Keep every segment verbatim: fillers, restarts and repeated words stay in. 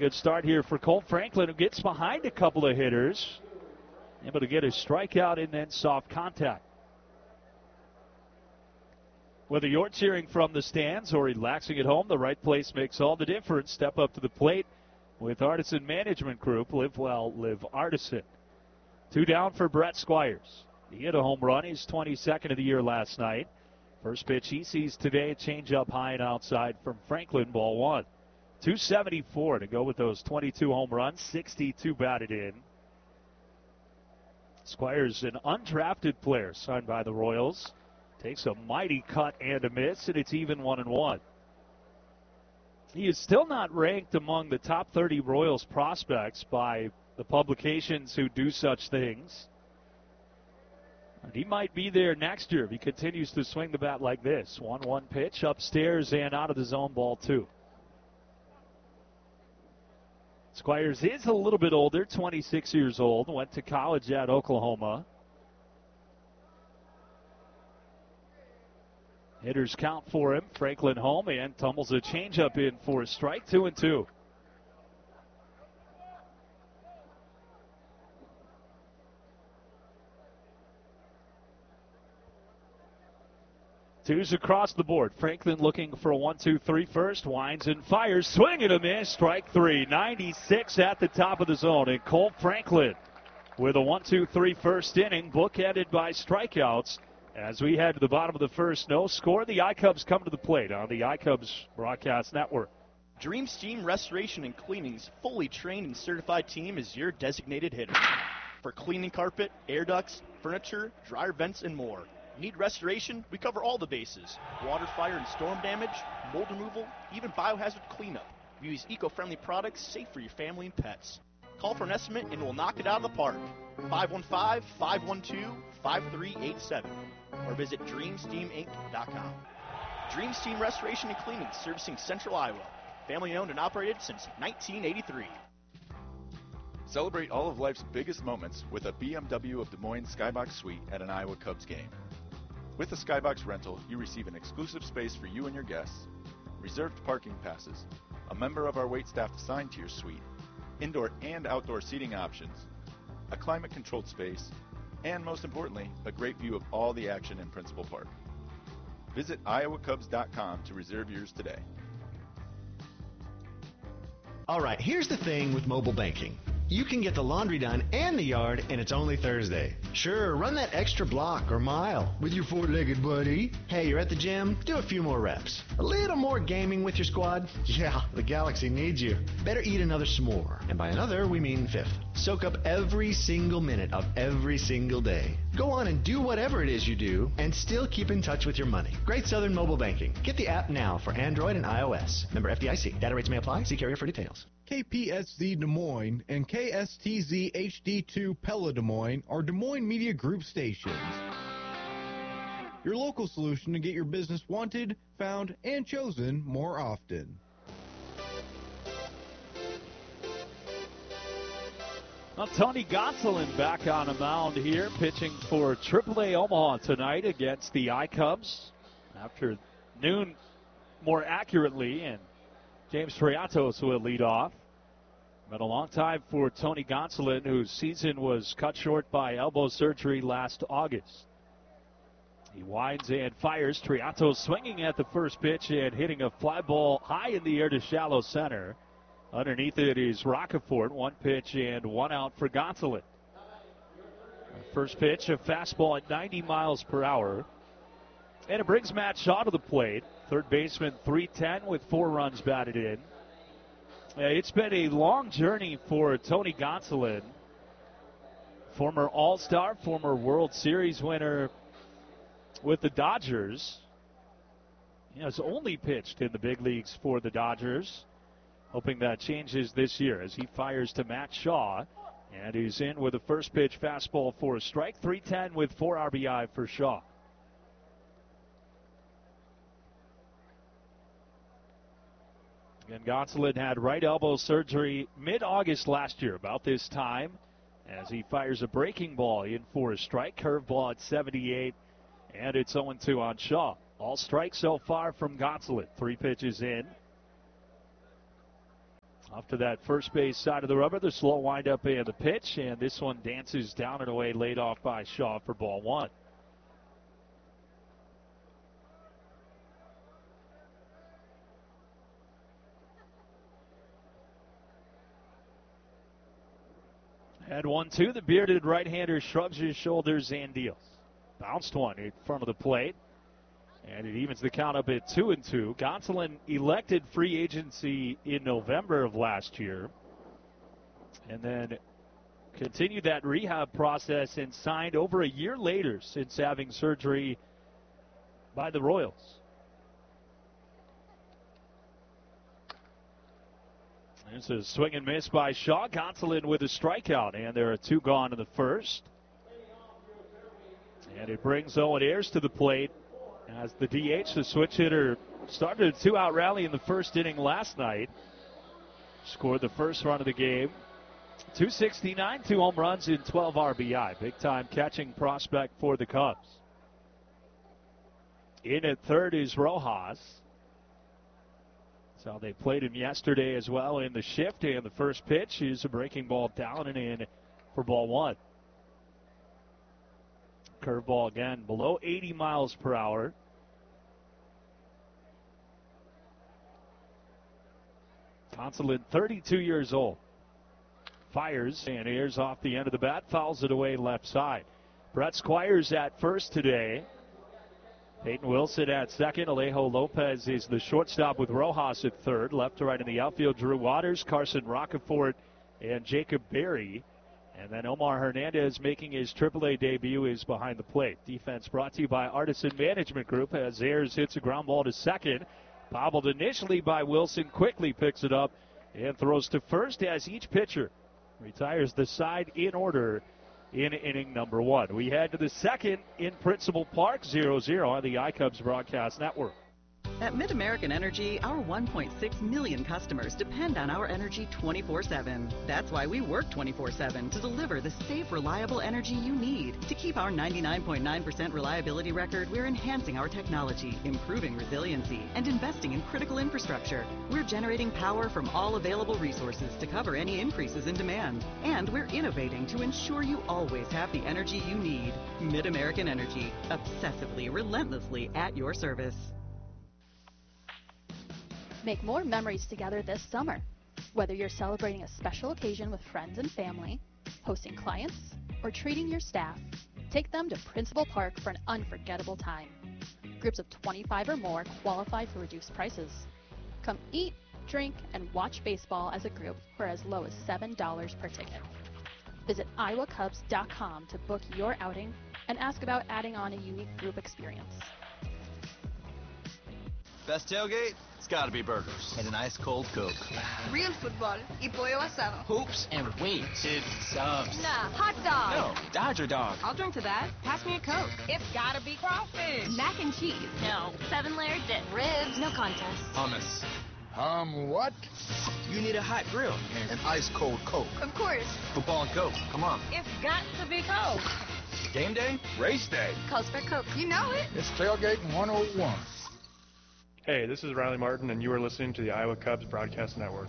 good start here for Colt Franklin, who gets behind a couple of hitters. Able to get a strikeout and then soft contact. Whether you're cheering from the stands or relaxing at home, the right place makes all the difference. Step up to the plate with Artisan Management Group. Live well, live Artisan. Two down for Brett Squires. He hit a home run. He's twenty-second of the year last night. First pitch he sees today, a changeup high and outside from Franklin, ball one. two seventy-four to go with those twenty-two home runs, sixty-two batted in. Squires, an undrafted player signed by the Royals, takes a mighty cut and a miss, and it's even one and one. He is still not ranked among the top thirty Royals prospects by the publications who do such things. And he might be there next year if he continues to swing the bat like this. one one pitch, upstairs and out of the zone, ball two. Squires is a little bit older, twenty-six years old, went to college at Oklahoma. Hitters count for him. Franklin home and tumbles a changeup in for a strike, two and two. Twos across the board. Franklin looking for a one two three first. Winds and fires. Swing and a miss. Strike three. ninety-six at the top of the zone. And Colt Franklin with a one two three first inning, bookended by strikeouts. As we head to the bottom of the first, no score. The iCubs come to the plate on the iCubs Broadcast Network. Dream Steam Restoration and Cleaning's fully trained and certified team is your designated hitter. For cleaning carpet, air ducts, furniture, dryer vents, and more. Need restoration? We cover all the bases. Water, fire, and storm damage, mold removal, even biohazard cleanup. We use eco-friendly products safe for your family and pets. Call for an estimate and we'll knock it out of the park. five one five, five one two, five three eight seven or visit dream steam inc dot com. Dream Steam Restoration and Cleaning, servicing Central Iowa. Family owned and operated since nineteen eighty-three. Celebrate all of life's biggest moments with a B M W of Des Moines Skybox Suite at an Iowa Cubs game. With the Skybox rental, you receive an exclusive space for you and your guests, reserved parking passes, a member of our waitstaff assigned to your suite, indoor and outdoor seating options, a climate-controlled space, and most importantly, a great view of all the action in Principal Park. Visit iowa cubs dot com to reserve yours today. All right, here's the thing with mobile banking. You can get the laundry done and the yard, and it's only Thursday. Sure, run that extra block or mile with your four-legged buddy. Hey, you're at the gym? Do a few more reps. A little more gaming with your squad? Yeah, the Galaxy needs you. Better eat another s'more. And by another, we mean fifth. Soak up every single minute of every single day. Go on and do whatever it is you do, and still keep in touch with your money. Great Southern Mobile Banking. Get the app now for Android and iOS. Member F D I C. Data rates may apply. See carrier for details. K P S Z Des Moines and K S T Z H D two Pella Des Moines are Des Moines Media Group stations. Your local solution to get your business wanted, found, and chosen more often. Well, Tony Gonsolin back on a mound here, pitching for triple A Omaha tonight against the iCubs. After noon, more accurately, and James Triatos will lead off. Been a long time for Tony Gonsolin, whose season was cut short by elbow surgery last August. He winds and fires. Triatos swinging at the first pitch and hitting a fly ball high in the air to shallow center. Underneath it is Roccaforte. One pitch and one out for Gonsolin. First pitch, a fastball at ninety miles per hour. And it brings Matt Shaw to the plate. Third baseman, three ten with four runs batted in. Uh, it's been a long journey for Tony Gonsolin. Former All-Star, former World Series winner with the Dodgers. He has only pitched in the big leagues for the Dodgers. Hoping that changes this year as he fires to Matt Shaw. And he's in with a first pitch fastball for a strike. three ten with four R B I for Shaw. And Gonsolin had right elbow surgery mid-August last year, about this time, as he fires a breaking ball in for a strike. Curveball at seventy-eight, and it's oh two on Shaw. All strikes so far from Gonsolin. Three pitches in. Off to that first base side of the rubber, the slow windup and the pitch, and this one dances down and away, laid off by Shaw for ball one. At one two, the bearded right-hander shrugs his shoulders and deals. Bounced one in front of the plate, and it evens the count up at two and two. Gonsolin elected free agency in November of last year, and then continued that rehab process and signed over a year later since having surgery by the Royals. There's a swing and miss by Shaw. Gonsolin with a strikeout, and there are two gone in the first. And it brings Owen Ayers to the plate as the D H, the switch hitter, started a two-out rally in the first inning last night. Scored the first run of the game. two sixty-nine, two home runs in twelve R B I. Big-time catching prospect for the Cubs. In at third is Rojas. So they played him yesterday as well in the shift, and the first pitch is a breaking ball down and in for ball one. Curveball again below eighty miles per hour. Gonsolin, thirty-two years old. Fires and airs off the end of the bat, fouls it away left side. Brett Squires at first today. Peyton Wilson at second. Alejo Lopez is the shortstop with Rojas at third. Left to right in the outfield, Drew Waters, Carson Roccaforte, and Jacob Berry. And then Omar Hernandez making his triple A debut is behind the plate. Defense brought to you by Artisan Management Group as Ayers hits a ground ball to second. Bobbled initially by Wilson, quickly picks it up and throws to first as each pitcher retires the side in order in inning number one. We head to the second in Principal Park, zero zero on the iCubs Broadcast Network. At Mid-American Energy, our one point six million customers depend on our energy twenty-four seven. That's why we work twenty-four seven to deliver the safe, reliable energy you need. To keep our ninety-nine point nine percent reliability record, we're enhancing our technology, improving resiliency, and investing in critical infrastructure. We're generating power from all available resources to cover any increases in demand. And we're innovating to ensure you always have the energy you need. Mid-American Energy, obsessively, relentlessly at your service. Make more memories together this summer. Whether you're celebrating a special occasion with friends and family, hosting clients, or treating your staff, take them to Principal Park for an unforgettable time. Groups of twenty-five or more qualify for reduced prices. Come eat, drink, and watch baseball as a group for as low as seven dollars per ticket. Visit iowa cubs dot com to book your outing and ask about adding on a unique group experience. Best tailgate? It's gotta be burgers. And an ice cold Coke. Real football y pollo asado. Hoops and wings. It's subs. Nah, hot dog. No, Dodger dog. I'll drink to that. Pass me a Coke. It's gotta be crawfish. Mac and cheese. No. Seven layer dip. Ribs. No contest. Hummus. Um, what? You need a hot grill. An ice cold Coke. Of course. Football and Coke. Come on. It's got to be Coke. Game day? Race day. Coast for Coke. You know it. It's Tailgating one oh one. Hey, this is Riley Martin, and you are listening to the Iowa Cubs Broadcast Network.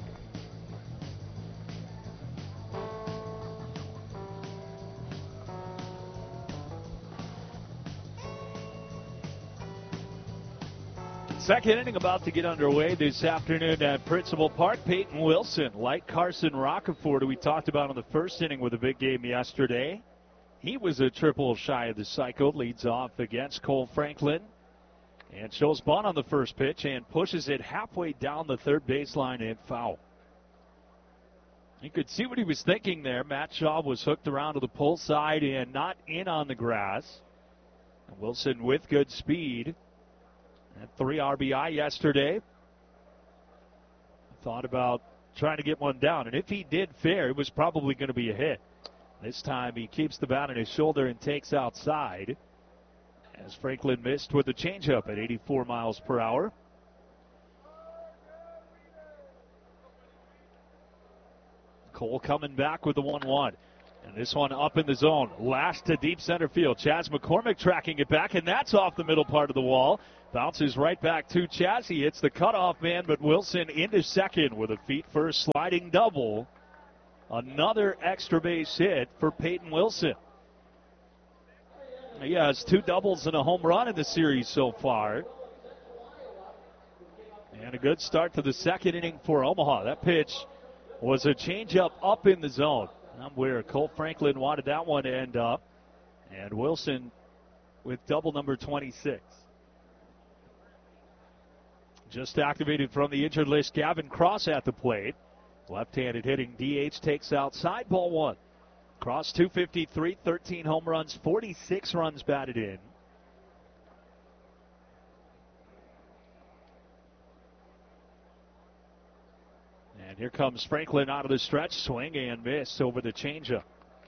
Second inning about to get underway this afternoon at Principal Park. Peyton Wilson, like Carson Roccaforte, who we talked about in the first inning with a big game yesterday. He was a triple shy of the cycle, leads off against Cole Franklin. And shows bunt on the first pitch and pushes it halfway down the third baseline and foul. You could see what he was thinking there. Matt Shaw was hooked around to the pull side and not in on the grass. And Wilson with good speed. Had three R B I yesterday. Thought about trying to get one down. And if he did fair, it was probably going to be a hit. This time he keeps the bat on his shoulder and takes outside. As Franklin missed with the changeup at eighty-four miles per hour. Cole coming back with the one one. And this one up in the zone. Last to deep center field. Chaz McCormick tracking it back, and that's off the middle part of the wall. Bounces right back to Chaz. He hits the cutoff man, but Wilson into second with a feet first sliding double. Another extra base hit for Peyton Wilson. He has two doubles and a home run in the series so far. And a good start to the second inning for Omaha. That pitch was a changeup up in the zone. Not where Cole Franklin wanted that one to end up. And Wilson with double number twenty-six. Just activated from the injured list, Gavin Cross at the plate. Left-handed hitting D H takes outside, ball one. Cross two fifty-three, thirteen home runs, forty-six runs batted in. And here comes Franklin out of the stretch, swing and miss over the changeup.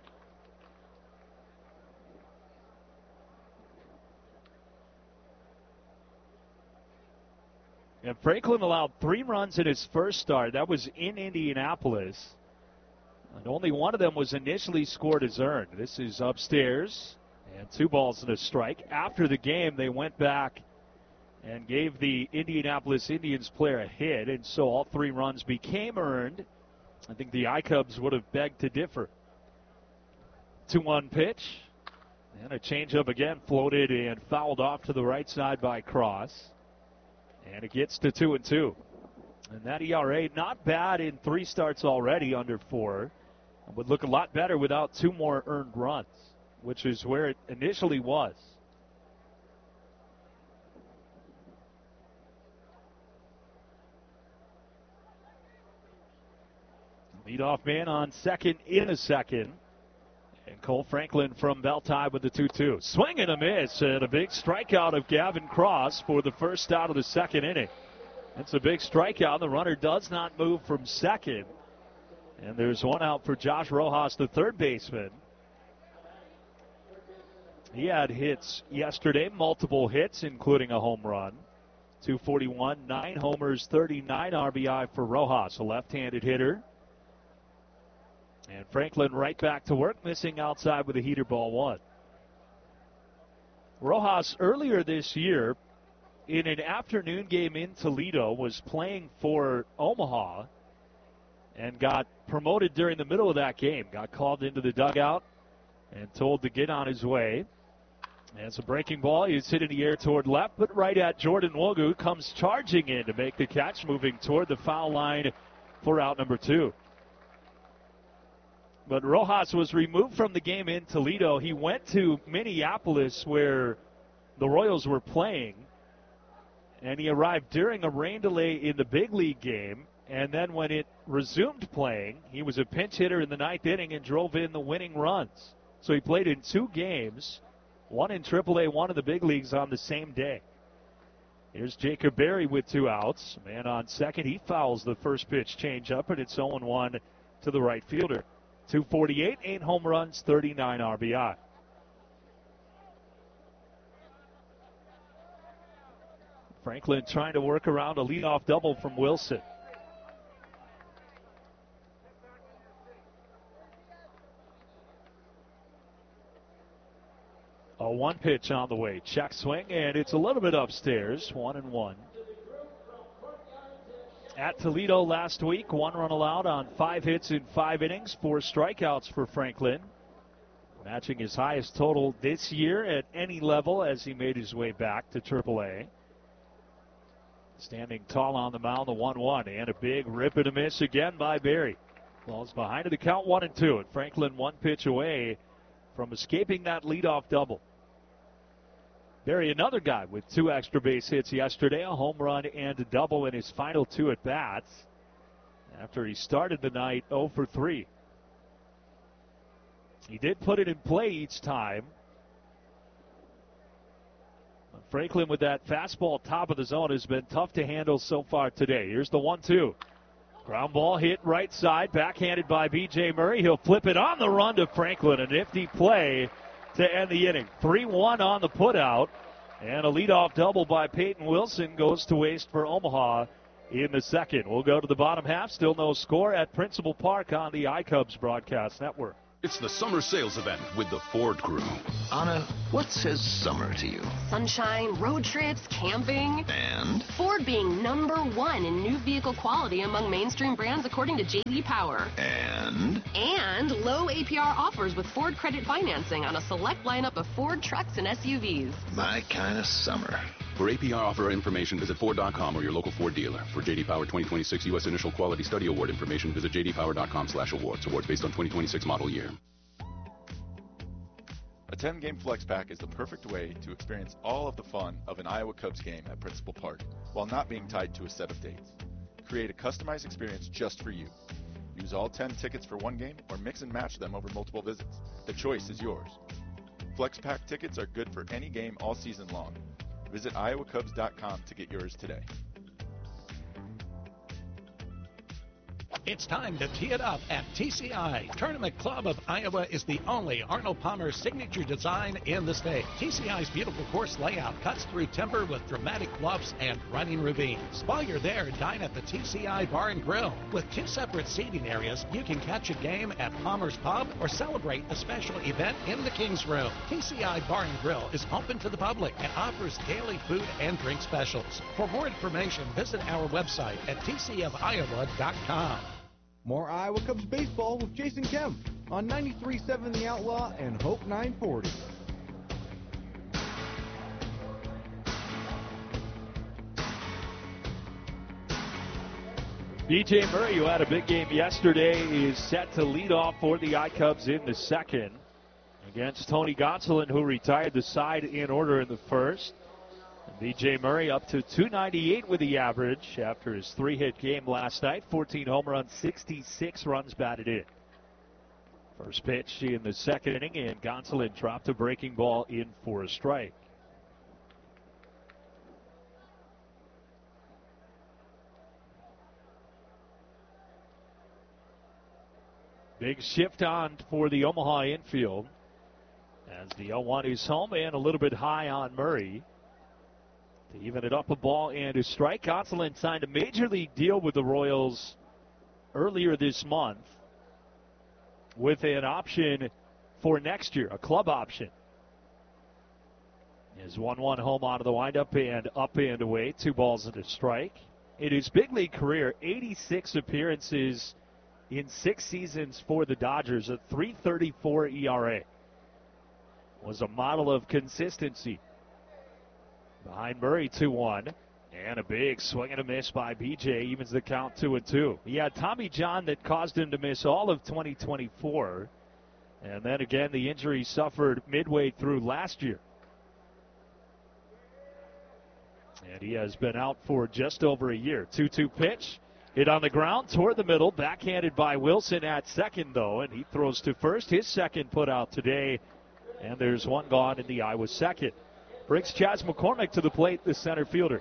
And Franklin allowed three runs in his first start. That was in Indianapolis. And only one of them was initially scored as earned. This is upstairs. And two balls and a strike. After the game, they went back and gave the Indianapolis Indians player a hit. And so all three runs became earned. I think the I-Cubs would have begged to differ. two one pitch. And a changeup again floated and fouled off to the right side by Cross. And it gets to two and two. And that E R A not bad in three starts already, under four. Would look a lot better without two more earned runs, which is where it initially was. Leadoff man on second in a second. And Cole Franklin from Beltide with the two two. Swing and a miss, and a big strikeout of Gavin Cross for the first out of the second inning. That's a big strikeout. The runner does not move from second. And there's one out for Josh Rojas, the third baseman. He had hits yesterday, multiple hits, including a home run. two forty-one, nine homers, thirty-nine R B I for Rojas, a left-handed hitter. And Franklin right back to work, missing outside with a heater, ball one. Rojas earlier this year in an afternoon game in Toledo was playing for Omaha and got promoted during the middle of that game. Got called into the dugout and told to get on his way. And it's a breaking ball. He's hit in the air toward left, but right at Jordan Wogu, comes charging in to make the catch, moving toward the foul line for out number two. But Rojas was removed from the game in Toledo. He went to Minneapolis where the Royals were playing, and he arrived during a rain delay in the big league game. And then when it resumed playing, he was a pinch hitter in the ninth inning and drove in the winning runs. So he played in two games, one in triple A, one in the big leagues on the same day. Here's Jacob Berry with two outs. Man on second, he fouls the first pitch changeup, and it's oh one to the right fielder. two forty-eight, eight home runs, thirty-nine R B I. Franklin trying to work around a leadoff double from Wilson. A one pitch on the way. Check swing, and it's a little bit upstairs. One and one. At Toledo last week, one run allowed on five hits in five innings, four strikeouts for Franklin. Matching his highest total this year at any level as he made his way back to triple A. Standing tall on the mound, the one one, and a big rip and a miss again by Berry. Ball's behind the count, one and two, and Franklin one pitch away from escaping that leadoff double. Berry, another guy with two extra base hits yesterday, a home run and a double in his final two at-bats after he started the night oh for three. He did put it in play each time. Franklin with that fastball top of the zone has been tough to handle so far today. Here's the one two. Ground ball hit right side, backhanded by B J Murray. He'll flip it on the run to Franklin. A nifty play to end the inning. three one on the putout. And a leadoff double by Peyton Wilson goes to waste for Omaha in the second. We'll go to the bottom half. Still no score at Principal Park on the I-Cubs broadcast network. It's the summer sales event with the Ford Crew. Anna, what says summer to you? Sunshine, road trips, camping. And? Ford being number one in new vehicle quality among mainstream brands according to J D Power. And? And low A P R offers with Ford credit financing on a select lineup of Ford trucks and S U Vs. My kind of summer. For A P R offer information, visit Ford dot com or your local Ford dealer. For J D Power twenty twenty-six U S Initial Quality Study Award information, visit J D Power dot com slash awards. Awards based on twenty twenty-six model year. A ten-game flex pack is the perfect way to experience all of the fun of an Iowa Cubs game at Principal Park while not being tied to a set of dates. Create a customized experience just for you. Use all ten tickets for one game or mix and match them over multiple visits. The choice is yours. Flex pack tickets are good for any game all season long. Visit iowa cubs dot com to get yours today. It's time to tee it up at T C I. Tournament Club of Iowa is the only Arnold Palmer signature design in the state. T C I's beautiful course layout cuts through timber with dramatic bluffs and running ravines. While you're there, dine at the T C I Bar and Grill. With two separate seating areas, you can catch a game at Palmer's Pub or celebrate a special event in the King's Room. T C I Bar and Grill is open to the public and offers daily food and drink specials. For more information, visit our website at T C of Iowa dot com. More Iowa Cubs baseball with Jason Kemp on ninety-three point seven The Outlaw and Hope nine forty. B J Murray, who had a big game yesterday, is set to lead off for the I-Cubs in the second against Tony Gonsolin, who retired the side in order in the first. B J Murray up to two ninety-eight with the average after his three-hit game last night. fourteen home runs, sixty-six runs batted in. First pitch in the second inning, and Gonsolin dropped a breaking ball in for a strike. Big shift on for the Omaha infield as the oh one is home and a little bit high on Murray. To even it up, a ball and a strike. Gonsolin signed a major league deal with the Royals earlier this month with an option for next year, a club option. His one one home out of the windup and up and away, two balls and a strike. In his big league career, eighty-six appearances in six seasons for the Dodgers, a three thirty-four E R A. Was a model of consistency. Behind Murray, two one. And a big swing and a miss by B J evens the count two and two. He had Tommy John that caused him to miss all of twenty twenty-four. And then again, the injury suffered midway through last year. And he has been out for just over a year. two two pitch. Hit on the ground toward the middle. Backhanded by Wilson at second, though. And he throws to first. His second put out today. And there's one gone in the Iowa second. Brings Chas McCormick to the plate, the center fielder.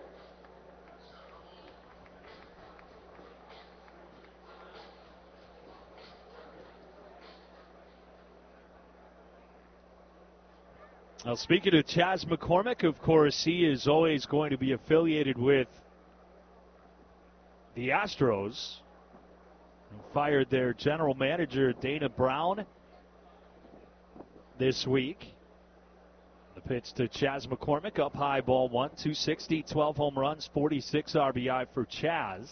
Now, speaking of Chas McCormick, of course, he is always going to be affiliated with the Astros, who fired their general manager, Dana Brown, this week. The pitch to Chas McCormick, up high, ball one, two sixty, twelve home runs, forty-six R B I for Chas.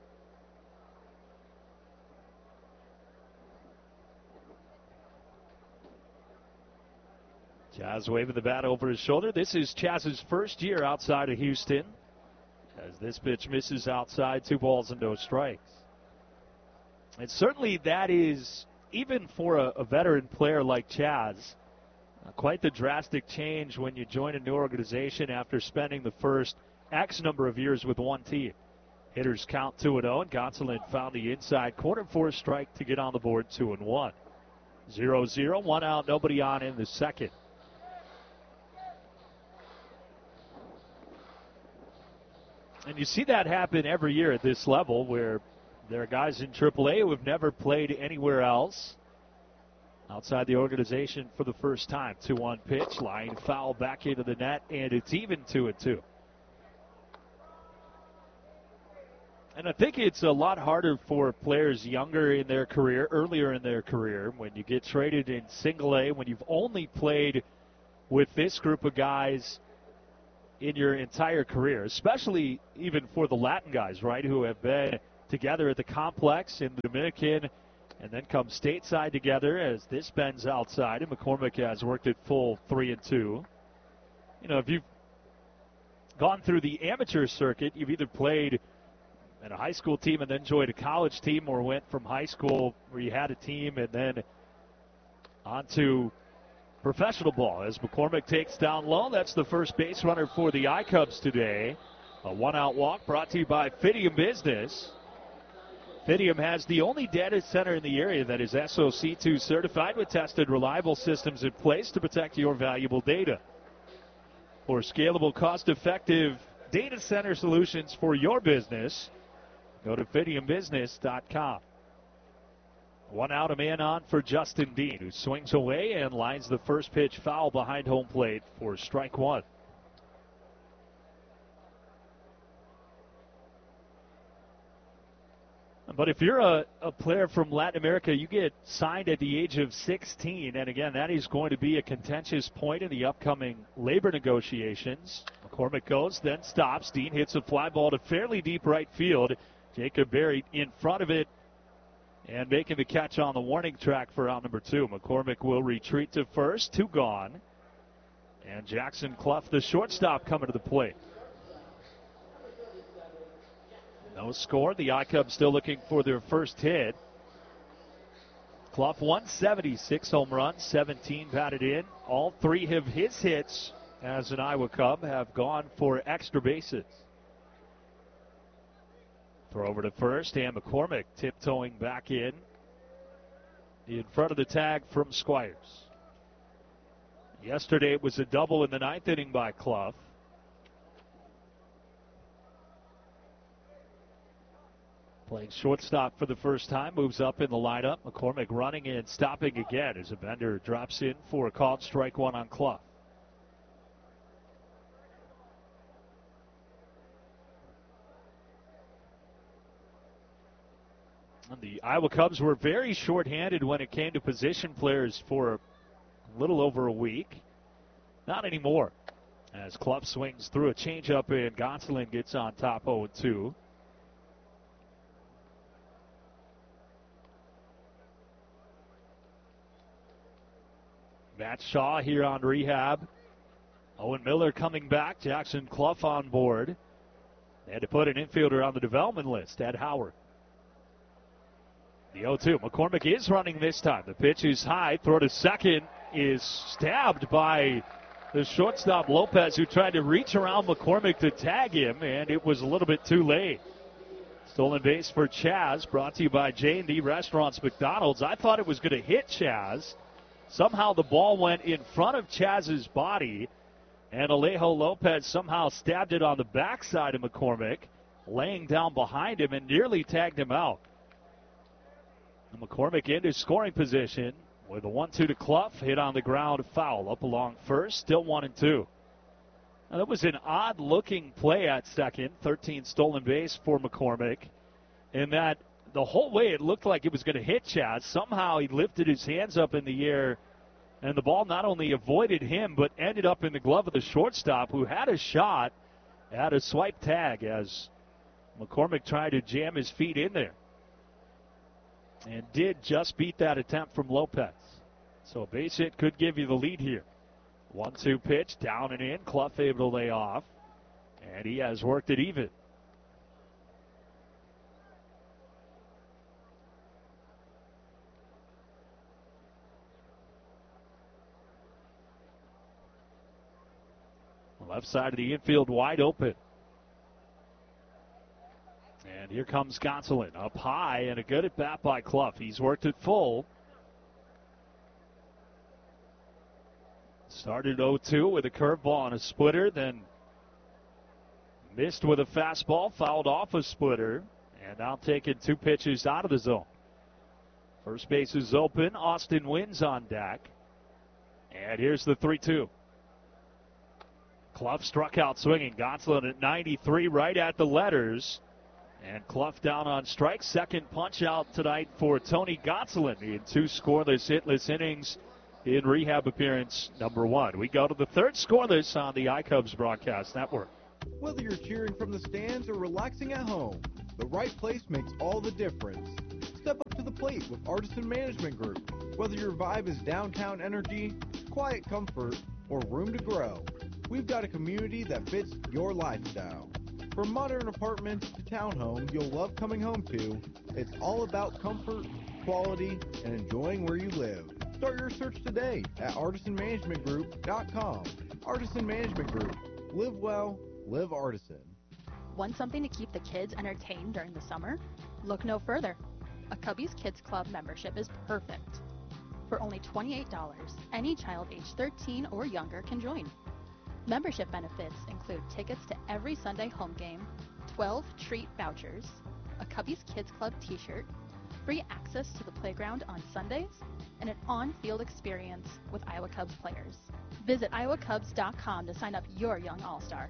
Chas waving the bat over his shoulder. This is Chas's first year outside of Houston, as this pitch misses outside, two balls and no strikes. And certainly that is, even for a, a veteran player like Chas, Uh, quite the drastic change when you join a new organization after spending the first X number of years with one team. Hitters count two and oh, and Gonsolin found the inside corner for a strike to get on the board two and one. zero zero, one out, nobody on in the second. And you see that happen every year at this level, where there are guys in triple A who have never played anywhere else outside the organization for the first time. two one pitch, line foul back into the net, and it's even two and two. And I think it's a lot harder for players younger in their career, earlier in their career, when you get traded in single A, when you've only played with this group of guys in your entire career, especially even for the Latin guys, right, who have been together at the complex in the Dominican and then come stateside together as this bends outside, and McCormick has worked at full three and two. You know, if you've gone through the amateur circuit, you've either played at a high school team and then joined a college team, or went from high school where you had a team and then on to professional ball. As McCormick takes down low, that's the first base runner for the I-Cubs today. A one-out walk brought to you by Fidium Business. Fidium has the only data center in the area that is S O C two certified with tested, reliable systems in place to protect your valuable data. For scalable, cost-effective data center solutions for your business, go to fidium business dot com. One out, a man on for Justin Dean, who swings away and lines the first pitch foul behind home plate for strike one. But if you're a, a player from Latin America, you get signed at the age of sixteen. And again, that is going to be a contentious point in the upcoming labor negotiations. McCormick goes, then stops. Dean hits a fly ball to fairly deep right field. Jacob Berry in front of it and making the catch on the warning track for out number two. McCormick will retreat to first, two gone. And Jackson Clough, the shortstop, coming to the plate. No score. The I-Cubs still looking for their first hit. Clough one seventy-six home runs, seventeen batted in. All three of his hits as an Iowa Cub have gone for extra bases. Throw over to first, and McCormick tiptoeing back in in front of the tag from Squires. Yesterday it was a double in the ninth inning by Clough. Playing shortstop for the first time, moves up in the lineup. McCormick running and stopping again as a Bender drops in for a called strike one on Clough. And the Iowa Cubs were very shorthanded when it came to position players for a little over a week. Not anymore, as Clough swings through a changeup and Gonsolin gets on top oh two. Matt Shaw here on rehab. Owen Miller coming back. Jackson Clough on board. They had to put an infielder on the development list, Ed Howard. The oh two. McCormick is running this time. The pitch is high. Throw to second is stabbed by the shortstop Lopez, who tried to reach around McCormick to tag him, and it was a little bit too late. Stolen base for Chaz, brought to you by J and D Restaurants McDonald's. I thought it was going to hit Chaz. Somehow the ball went in front of Chaz's body, and Alejo Lopez somehow stabbed it on the backside of McCormick, laying down behind him and nearly tagged him out. And McCormick into scoring position with a one two to Clough, hit on the ground, foul up along first, still one and two. Now, that was an odd-looking play at second, thirteen stolen base for McCormick, in that the whole way it looked like it was going to hit Chaz. Somehow he lifted his hands up in the air, and the ball not only avoided him, but ended up in the glove of the shortstop, who had a shot at a swipe tag as McCormick tried to jam his feet in there. And did just beat that attempt from Lopez. So a base hit could give you the lead here. one two pitch, down and in. Clough able to lay off. And he has worked it even. Left side of the infield wide open. And here comes Gonsolin up high, and a good at bat by Clough. He's worked it full. Started oh two with a curveball and a splitter, then missed with a fastball, fouled off a splitter, and now taking two pitches out of the zone. First base is open. Austin Wynn's on deck. And here's the three two. Clough struck out swinging. Gonsolin at ninety-three, right at the letters. And Clough down on strike. Second punch out tonight for Tony Gonsolin in two scoreless, hitless innings in rehab appearance number one. We go to the third scoreless on the iCubs Broadcast Network. Whether you're cheering from the stands or relaxing at home, the right place makes all the difference. Step up to the plate with Artisan Management Group. Whether your vibe is downtown energy, quiet comfort, or room to grow, we've got a community that fits your lifestyle. From modern apartments to townhomes you'll love coming home to, it's all about comfort, quality, and enjoying where you live. Start your search today at artisan management group dot com. Artisan Management Group. Live well, live Artisan. Want something to keep the kids entertained during the summer? Look no further. A Cubbies Kids Club membership is perfect. For only twenty-eight dollars, any child age thirteen or younger can join. Membership benefits include tickets to every Sunday home game, twelve treat vouchers, a Cubbies Kids Club t-shirt, free access to the playground on Sundays, and an on-field experience with Iowa Cubs players. Visit iowa cubs dot com to sign up your young all-star.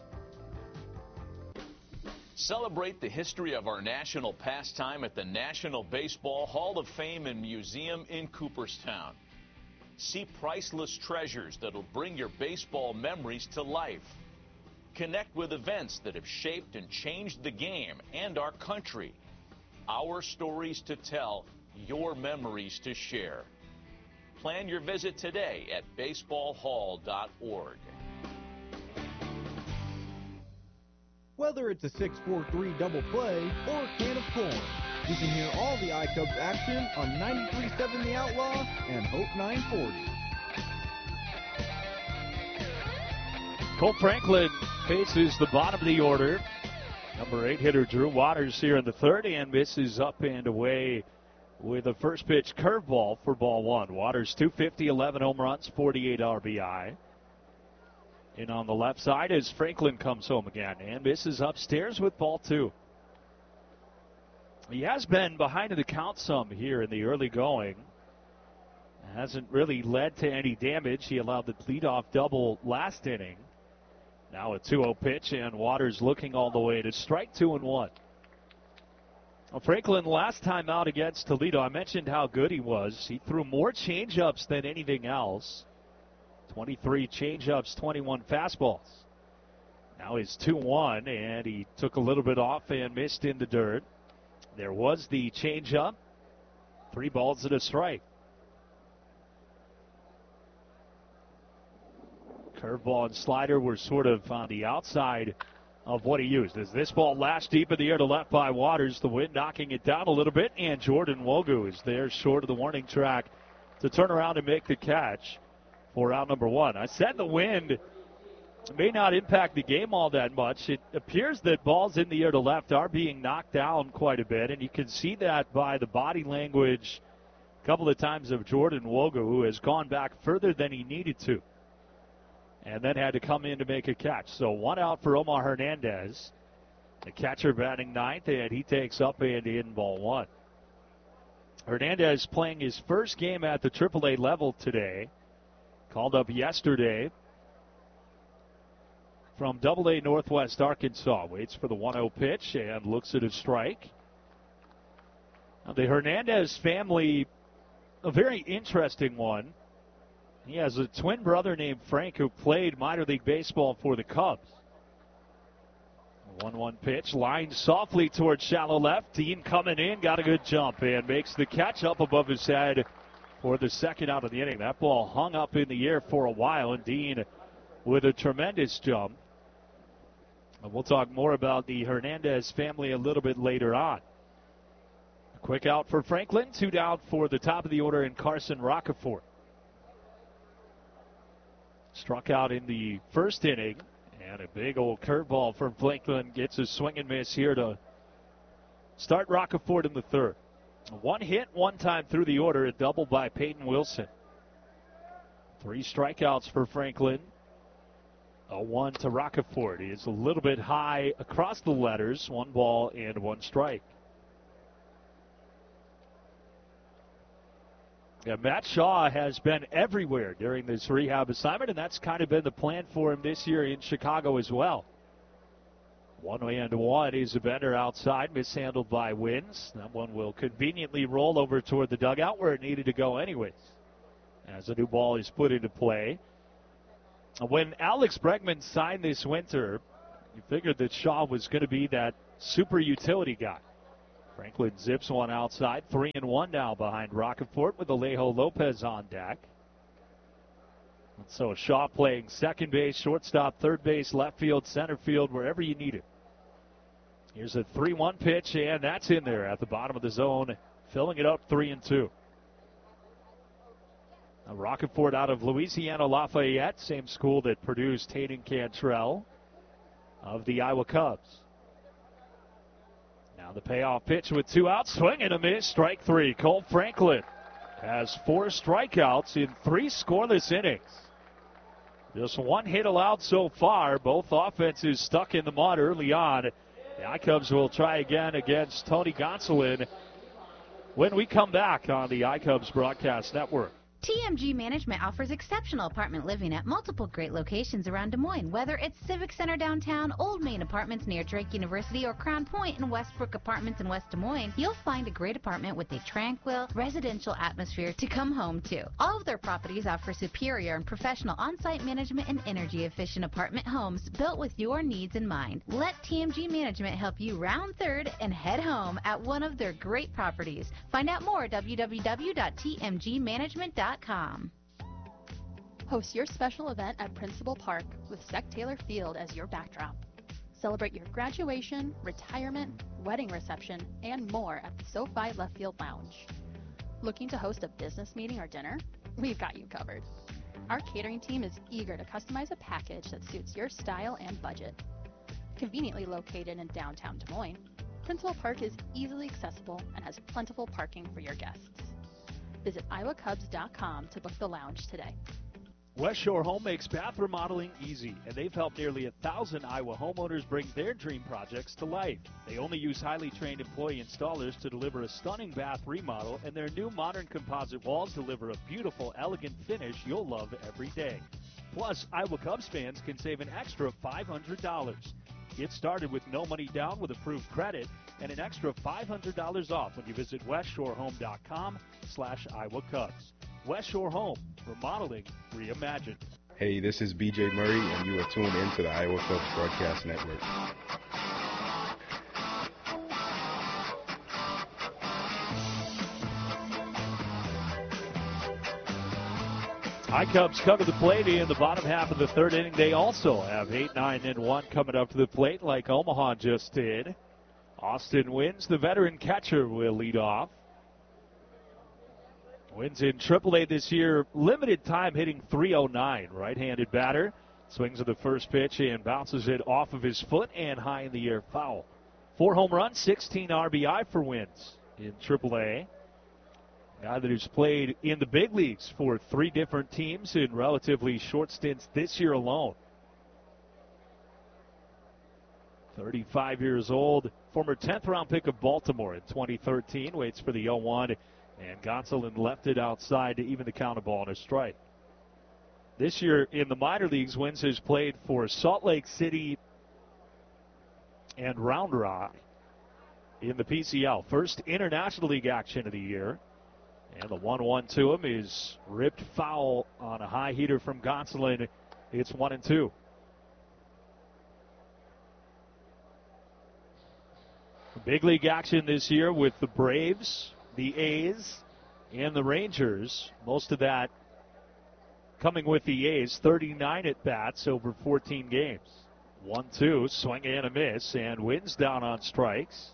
Celebrate the history of our national pastime at the National Baseball Hall of Fame and Museum in Cooperstown. See priceless treasures that'll bring your baseball memories to life. Connect with events that have shaped and changed the game and our country. Our stories to tell, your memories to share. Plan your visit today at baseball hall dot org. Whether it's a six four three double play or a can of corn, you can hear all the iCubs action on ninety-three point seven The Outlaw and Hope nine forty. Cole Franklin faces the bottom of the order. Number eight hitter Drew Waters here in the third and misses up and away with a first pitch curveball for ball one. Waters two fifty, eleven home runs, forty-eight R B I. And on the left side as Franklin comes home again and misses upstairs with ball two. He has been behind in the count some here in the early going. Hasn't really led to any damage. He allowed the leadoff double last inning. Now a two oh pitch, and Waters looking all the way to strike two and one. Well, Franklin last time out against Toledo, I mentioned how good he was. He threw more changeups than anything else. twenty-three changeups, twenty-one fastballs. Now he's two one, and he took a little bit off and missed in the dirt. There was the changeup. Three balls and a strike. Curveball and slider were sort of on the outside of what he used. As this ball lashed deep in the air to left by Waters, the wind knocking it down a little bit, and Jordan Wogu is there short of the warning track to turn around and make the catch for out number one. I said the wind may not impact the game all that much. It appears that balls in the air to left are being knocked down quite a bit, and you can see that by the body language a couple of times of Jordan Wogu, who has gone back further than he needed to and then had to come in to make a catch. So one out for Omar Hernandez. The catcher batting ninth, and he takes up and in ball one. Hernandez playing his first game at the triple A level today. Called up yesterday from double A Northwest Arkansas. Waits for the one oh pitch and looks at a strike. Now the Hernandez family, a very interesting one. He has a twin brother named Frank who played minor league baseball for the Cubs. one one pitch, lined softly towards shallow left. Dean coming in, got a good jump and makes the catch up above his head for the second out of the inning. That ball hung up in the air for a while, and Dean with a tremendous jump. And we'll talk more about the Hernandez family a little bit later on. A quick out for Franklin, two down for the top of the order in Carson Roccaforte. Struck out in the first inning, and a big old curveball from Franklin gets a swing and miss here to start Roccaforte in the third. One hit, one time through the order, a double by Peyton Wilson. Three strikeouts for Franklin. A one to Roccaforte. He is a little bit high across the letters. One ball and one strike. Yeah, Matt Shaw has been everywhere during this rehab assignment, and that's kind of been the plan for him this year in Chicago as well. One and one is a bender outside, mishandled by Wins. That one will conveniently roll over toward the dugout where it needed to go anyways, as a new ball is put into play. When Alex Bregman signed this winter, you figured that Shaw was going to be that super utility guy. Franklin zips one outside, three and one now behind Roccaforte with Alejo Lopez on deck. And so Shaw playing second base, shortstop, third base, left field, center field, wherever you need it. Here's a three one pitch, and that's in there at the bottom of the zone, filling it up three and two. Now Roccaforte out of Louisiana Lafayette, same school that produced Hayden Cantrell of the Iowa Cubs. Now the payoff pitch with two outs, swing and a miss, strike three. Cole Franklin has four strikeouts in three scoreless innings. Just one hit allowed so far. Both offenses stuck in the mud early on. The I-Cubs will try again against Tony Gonsolin when we come back on the I-Cubs Broadcast Network. T M G Management offers exceptional apartment living at multiple great locations around Des Moines. Whether it's Civic Center downtown, Old Main Apartments near Drake University, or Crown Point and Westbrook Apartments in West Des Moines, you'll find a great apartment with a tranquil, residential atmosphere to come home to. All of their properties offer superior and professional on-site management and energy-efficient apartment homes built with your needs in mind. Let T M G Management help you round third and head home at one of their great properties. Find out more at w w w dot t m g management dot com. Host your special event at Principal Park with Sec Taylor Field as your backdrop. Celebrate your graduation, retirement, wedding reception, and more at the SoFi Left Field Lounge. Looking to host a business meeting or dinner? We've got you covered. Our catering team is eager to customize a package that suits your style and budget. Conveniently located in downtown Des Moines, Principal Park is easily accessible and has plentiful parking for your guests. Visit iowa cubs dot com to book the lounge today. West Shore Home makes bath remodeling easy, and they've helped nearly a thousand Iowa homeowners bring their dream projects to life. They only use highly trained employee installers to deliver a stunning bath remodel, and their new modern composite walls deliver a beautiful, elegant finish you'll love every day. Plus, Iowa Cubs fans can save an extra five hundred dollars. Get started with no money down with approved credit and an extra five hundred dollars off when you visit west shore home dot com slash Iowa Cubs. West Shore Home, remodeling reimagined. Hey, this is B J Murray, and you are tuned into the Iowa Cubs Broadcast Network. I-Cubs cover the plate in the bottom half of the third inning. They also have eight, nine, and one coming up to the plate like Omaha just did. Austin Wins, the veteran catcher, will lead off. Wins in triple A this year, limited time hitting three oh nine. Right-handed batter, swings at the first pitch and bounces it off of his foot and high in the air foul. Four home runs, sixteen R B I for Wins in triple A. Guy that has played in the big leagues for three different teams in relatively short stints this year alone. thirty-five years old, former tenth round pick of Baltimore in twenty thirteen, waits for the oh one, and Gonsolin left it outside to even the count, a ball and a strike. This year in the minor leagues, Wins has played for Salt Lake City and Round Rock in the P C L. First International League action of the year. And the one one to him is ripped foul on a high heater from Gonsolin. It's one and two. Big league action this year with the Braves, the A's, and the Rangers. Most of that coming with the A's. thirty-nine at bats over fourteen games. one two, swing and a miss, and Wins down on strikes.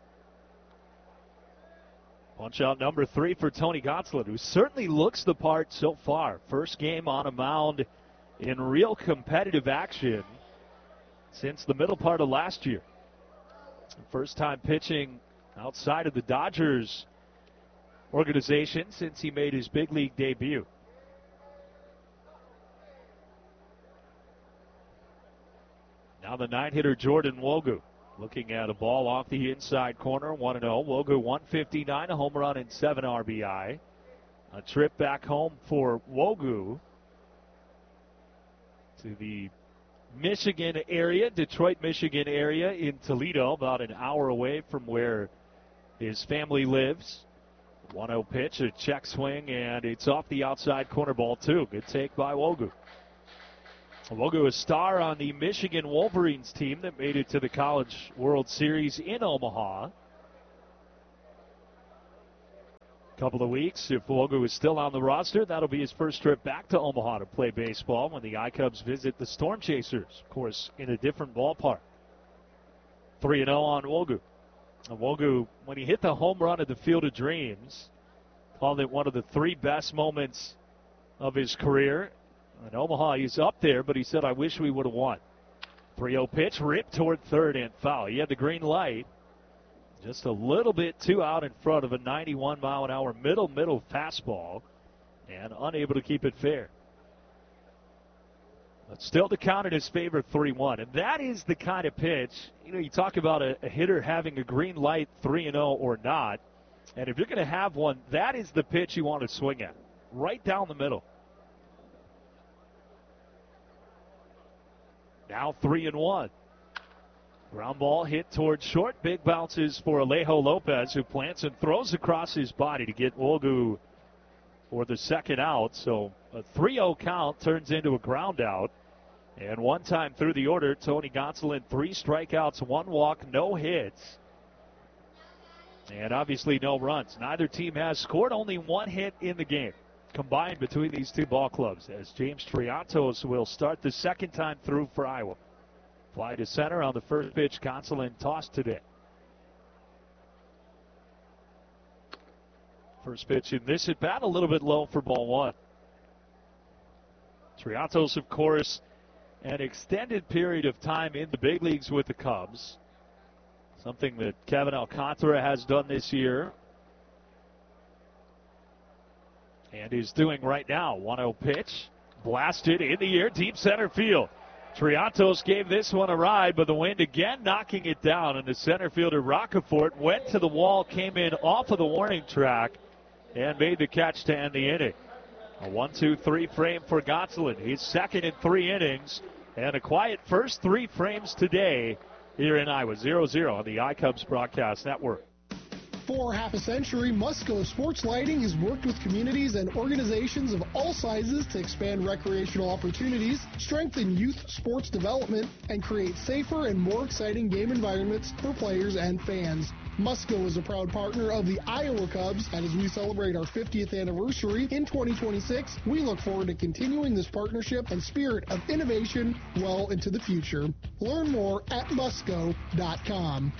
Punch out number three for Tony Gonsolin, who certainly looks the part so far. First game on a mound in real competitive action since the middle part of last year. First time pitching outside of the Dodgers organization since he made his big league debut. Now the nine-hitter Jordan Wogu. Looking at a ball off the inside corner, one and oh. Wogu one fifty-nine, a home run and seven R B I. A trip back home for Wogu to the Michigan area, Detroit, Michigan area in Toledo, about an hour away from where his family lives. one oh pitch, a check swing, and it's off the outside corner, ball two. Good take by Wogu. Wogu, a star on the Michigan Wolverines team that made it to the College World Series in Omaha. Couple of weeks, if Wogu is still on the roster, that'll be his first trip back to Omaha to play baseball when the I-Cubs visit the Storm Chasers, of course, in a different ballpark. three and oh on Wogu. And Wogu, when he hit the home run at the Field of Dreams, called it one of the three best moments of his career. In Omaha, he's up there, but he said, I wish we would have won. three oh pitch, ripped toward third and foul. He had the green light. Just a little bit too out in front of a ninety-one mile an hour middle, middle fastball, and unable to keep it fair. But still to count in his favor, three one. And that is the kind of pitch, you know, you talk about a, a hitter having a green light, three and oh or not. And if you're going to have one, that is the pitch you want to swing at, right down the middle. Now three and one. Ground ball hit towards short. Big bounces for Alejo Lopez, who plants and throws across his body to get Wogu for the second out. So a three oh count turns into a ground out. And one time through the order, Tony Gonsolin, three strikeouts, one walk, no hits. And obviously no runs. Neither team has scored, only one hit in the game combined between these two ball clubs, as James Triantos will start the second time through for Iowa. Fly to center on the first pitch. Gonsolin tossed today. First pitch in this at bat, a little bit low for ball one. Triantos, of course, an extended period of time in the big leagues with the Cubs. Something that Kevin Alcantara has done this year and is doing right now. one oh pitch, blasted in the air, deep center field. Triantos gave this one a ride, but the wind again knocking it down, and the center fielder Roccaforte went to the wall, came in off of the warning track, and made the catch to end the inning. A one two three frame for Gonsolin. He's second in three innings, and a quiet first three frames today here in Iowa. zero zero on the I-Cubs Broadcast Network. For half a century, Musco Sports Lighting has worked with communities and organizations of all sizes to expand recreational opportunities, strengthen youth sports development, and create safer and more exciting game environments for players and fans. Musco is a proud partner of the Iowa Cubs, and as we celebrate our fiftieth anniversary in twenty twenty-six, we look forward to continuing this partnership and spirit of innovation well into the future. Learn more at musco dot com.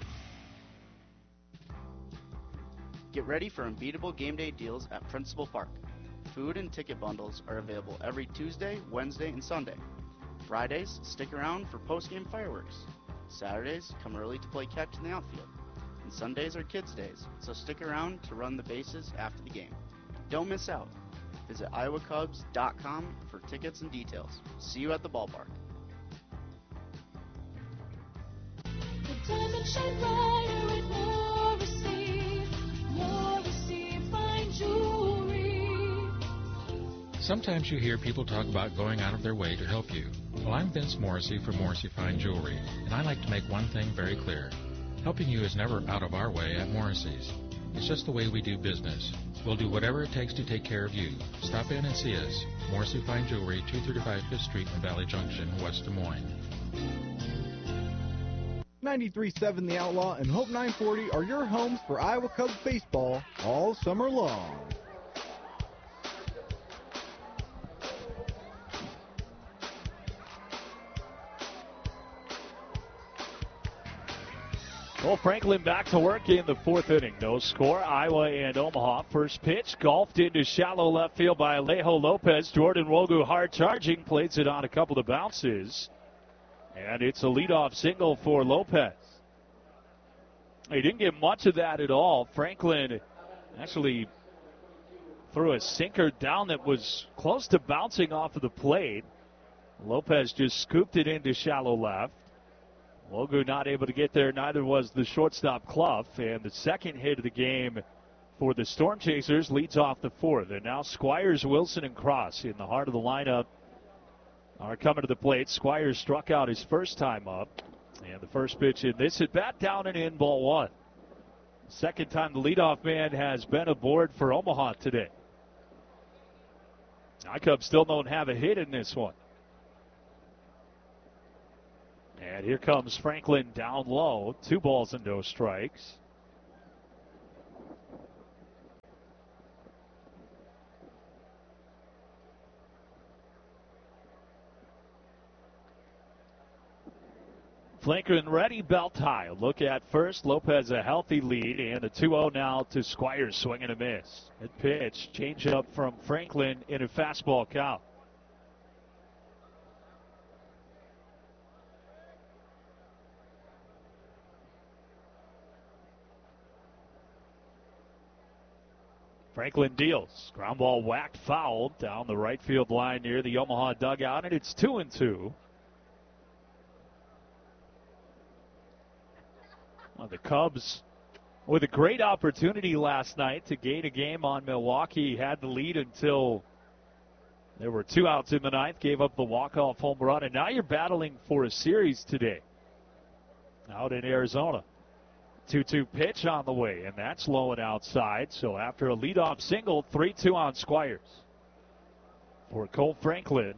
Get ready for unbeatable game day deals at Principal Park. Food and ticket bundles are available every Tuesday, Wednesday, and Sunday. Fridays, stick around for post-game fireworks. Saturdays, come early to play catch in the outfield. And Sundays are kids' days, so stick around to run the bases after the game. Don't miss out. Visit iowa cubs dot com for tickets and details. See you at the ballpark. Sometimes you hear people talk about going out of their way to help you. Well, I'm Vince Morrissey from Morrissey Fine Jewelry, and I like to make one thing very clear. Helping you is never out of our way at Morrissey's. It's just the way we do business. We'll do whatever it takes to take care of you. Stop in and see us. Morrissey Fine Jewelry, two thirty-five Fifth Street in Valley Junction, West Des Moines. ninety-three point seven The Outlaw and Hope nine forty are your homes for Iowa Cubs baseball all summer long. Well, Franklin back to work in the fourth inning. No score. Iowa and Omaha. First pitch golfed into shallow left field by Alejo Lopez. Jordan Wogu hard charging. Plays it on a couple of bounces. And it's a leadoff single for Lopez. He didn't get much of that at all. Franklin actually threw a sinker down that was close to bouncing off of the plate. Lopez just scooped it into shallow left. Wogu not able to get there, neither was the shortstop Clough. And the second hit of the game for the Storm Chasers leads off the fourth. And now Squires, Wilson, and Cross in the heart of the lineup are coming to the plate. Squires struck out his first time up. And the first pitch in this at bat down and in, ball one. Second time the leadoff man has been aboard for Omaha today. I-Cubs still don't have a hit in this one. And here comes Franklin down low. Two balls and no strikes. Franklin ready, belt high. Look at first. Lopez a healthy lead, and a two oh now to Squires, swing and a miss. Good pitch, change up from Franklin in a fastball count. Franklin deals. Ground ball whacked foul down the right field line near the Omaha dugout, and it's two and two. Well, the Cubs with a great opportunity last night to gain a game on Milwaukee. Had the lead until there were two outs in the ninth, gave up the walk-off home run, and now you're battling for a series today out in Arizona. two two pitch on the way, and that's low and outside. So after a leadoff single, three two on Squires. For Cole Franklin,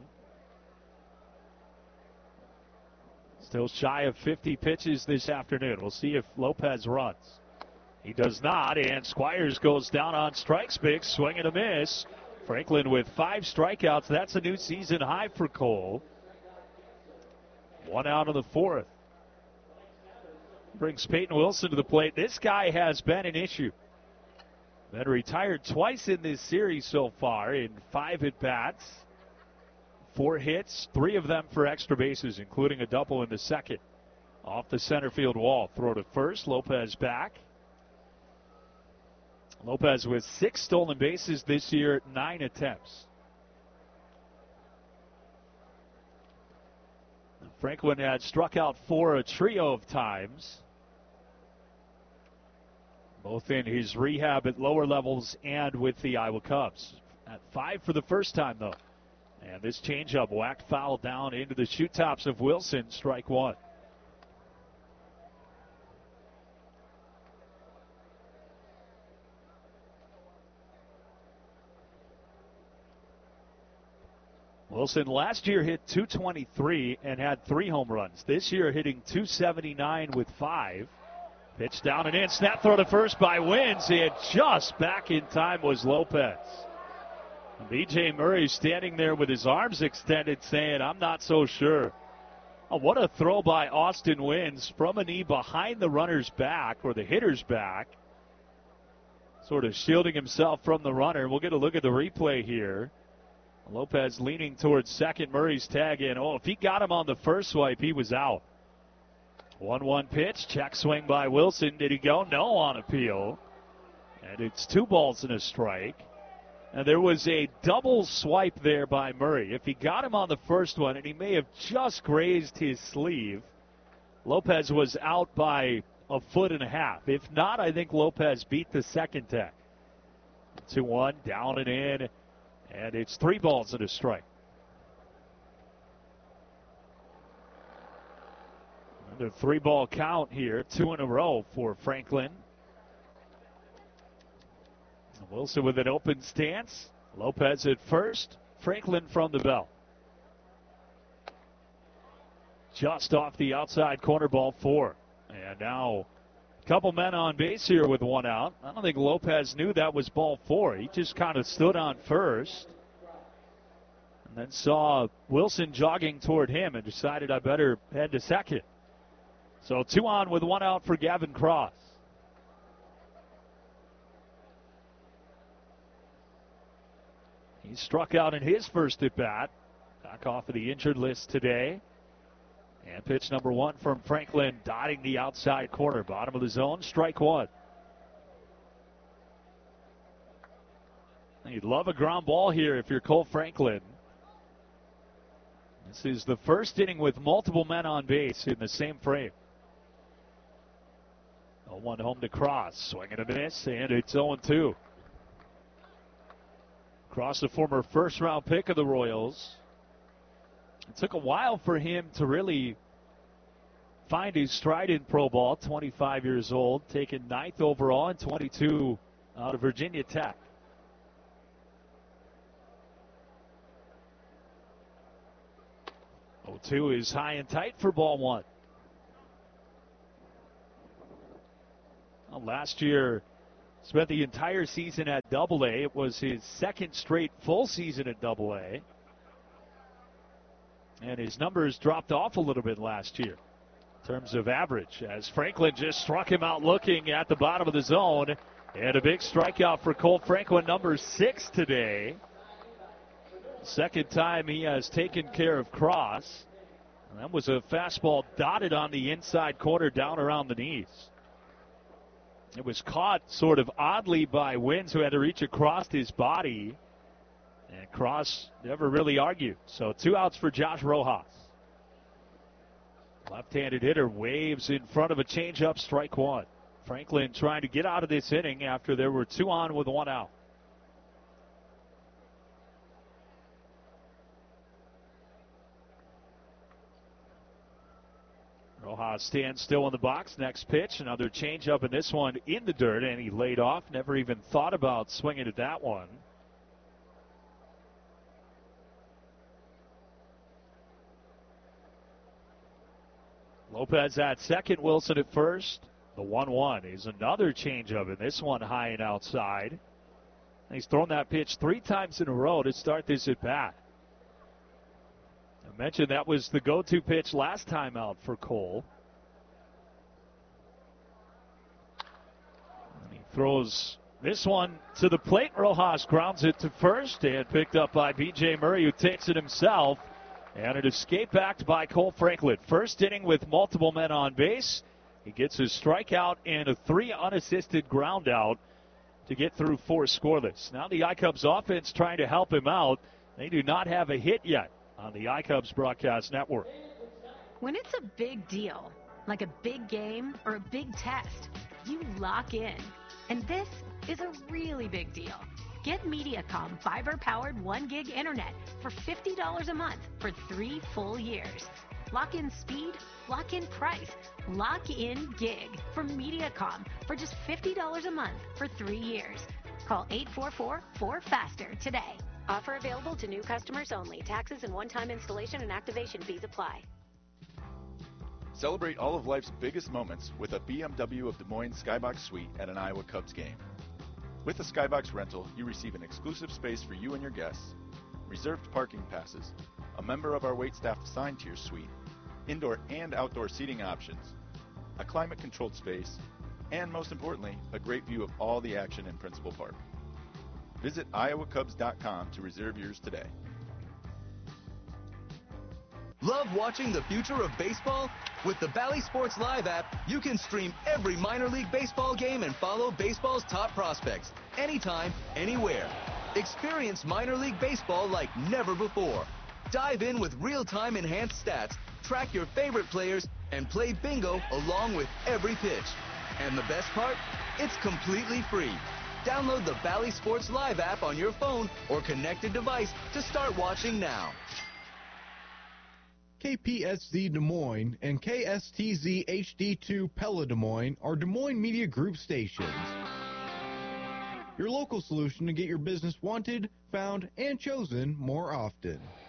still shy of fifty pitches this afternoon. We'll see if Lopez runs. He does not, and Squires goes down on strikes. Big swing and a miss. Franklin with five strikeouts. That's a new season high for Cole. One out of the fourth. Brings Peyton Wilson to the plate. This guy has been an issue. Been retired twice in this series so far in five at-bats. Four hits, three of them for extra bases, including a double in the second. Off the center field wall. Throw to first. Lopez back. Lopez with six stolen bases this year, nine attempts. Franklin had struck out four a trio of times, both in his rehab at lower levels and with the Iowa Cubs. At five for the first time, though. And this changeup whacked foul down into the shoe tops of Wilson, strike one. Wilson last year hit two twenty-three and had three home runs. This year hitting two seventy-nine with five. Pitch down and in. Snap throw to first by Wins. And just back in time was Lopez. B J Murray standing there with his arms extended saying, I'm not so sure. Oh, what a throw by Austin Wins from a knee behind the runner's back or the hitter's back. Sort of shielding himself from the runner. We'll get a look at the replay here. Lopez leaning towards second. Murray's tag in. Oh, if he got him on the first swipe, he was out. one one pitch. Check swing by Wilson. Did he go? No on appeal. And it's two balls and a strike. And there was a double swipe there by Murray. If he got him on the first one, and he may have just grazed his sleeve, Lopez was out by a foot and a half. If not, I think Lopez beat the second tag. two one, down and in. And it's three balls and a strike. Another three ball count here, two in a row for Franklin. Wilson with an open stance. Lopez at first. Franklin from the belt. Just off the outside corner, ball four. And now a couple men on base here with one out. I don't think Lopez knew that was ball four. He just kind of stood on first and then saw Wilson jogging toward him and decided I better head to second. So two on with one out for Gavin Cross. He struck out in his first at-bat. Back off of the injured list today. And pitch number one from Franklin, dotting the outside corner. Bottom of the zone, strike one. You'd love a ground ball here if you're Cole Franklin. This is the first inning with multiple men on base in the same frame. oh one home to Cross. Swing and a miss, and it's oh two. Cross, the former first-round pick of the Royals. It took a while for him to really find his stride in pro ball. twenty-five years old, taken ninth overall and twenty-two out of Virginia Tech. oh two is high and tight for ball one. Well, last year, spent the entire season at Double A. It was his second straight full season at Double A. And his numbers dropped off a little bit last year in terms of average, as Franklin just struck him out looking at the bottom of the zone. And a big strikeout for Cole Franklin, number six today. Second time he has taken care of Cross. And that was a fastball dotted on the inside corner down around the knees. It was caught sort of oddly by Wins, who had to reach across his body. And Cross never really argued. So two outs for Josh Rojas. Left-handed hitter waves in front of a changeup, strike one. Franklin trying to get out of this inning after there were two on with one out. Rojas stands still in the box. Next pitch, another changeup, and this one in the dirt, and he laid off. Never even thought about swinging at that one. Lopez at second, Wilson at first. The one one is another changeup, and this one high and outside. He's thrown that pitch three times in a row to start this at bat. I mentioned that was the go-to pitch last time out for Cole. And he throws this one to the plate. Rojas grounds it to first and picked up by B J Murray, who takes it himself. And an escape backed by Cole Franklin. First inning with multiple men on base. He gets his strikeout and a three unassisted ground out to get through four scoreless. Now the I-Cubs offense trying to help him out. They do not have a hit yet on the I-Cubs broadcast network. When it's a big deal, like a big game or a big test, you lock in. And this is a really big deal. Get Mediacom fiber-powered one gig internet for fifty dollars a month for three full years. Lock in speed, lock in price, lock in gig from Mediacom for just fifty dollars a month for three years. Call eight four four, four faster today. Offer available to new customers only. Taxes and one-time installation and activation fees apply. Celebrate all of life's biggest moments with a B M W of Des Moines Skybox Suite at an Iowa Cubs game. With a Skybox rental, you receive an exclusive space for you and your guests, reserved parking passes, a member of our waitstaff assigned to your suite, indoor and outdoor seating options, a climate-controlled space, and most importantly, a great view of all the action in Principal Park. Visit iowa cubs dot com to reserve yours today. Love watching the future of baseball? With the Bally Sports Live app, you can stream every minor league baseball game and follow baseball's top prospects anytime, anywhere. Experience minor league baseball like never before. Dive in with real-time enhanced stats, track your favorite players, and play bingo along with every pitch. And the best part? It's completely free. Download the Bally Sports Live app on your phone or connected device to start watching now. K P S Z Des Moines and K S T Z H D two Pella Des Moines are Des Moines Media Group stations. Your local solution to get your business wanted, found, and chosen more often.